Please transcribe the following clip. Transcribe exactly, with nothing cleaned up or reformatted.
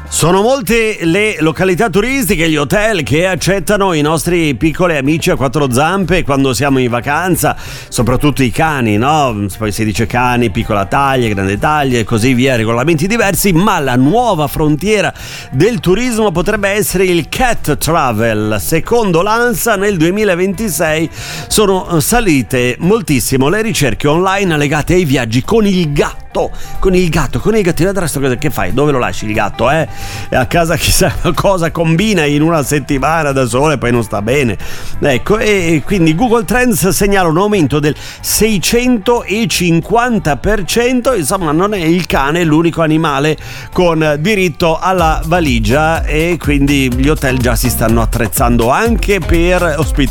Sono molte le località turistiche, gli hotel che accettano i nostri piccoli amici a quattro zampe quando siamo in vacanza, soprattutto i cani, no? Poi si dice cani, piccola taglia, grande taglia e così via, regolamenti diversi, ma la nuova frontiera del turismo potrebbe essere il cat travel. Secondo l'ANSA nel duemilaventisei sono salite moltissimo le ricerche online legate ai viaggi con il gatto, con il gatto, con il gattino. Adesso che fai? Dove lo lasci il gatto, eh? A casa chissà cosa combina in una settimana da solo e poi non sta bene, ecco. E quindi Google Trends segnala un aumento del seicentocinquanta per cento. Insomma, non è il cane l'unico animale con diritto alla valigia, e quindi gli hotel già si stanno attrezzando anche per ospitare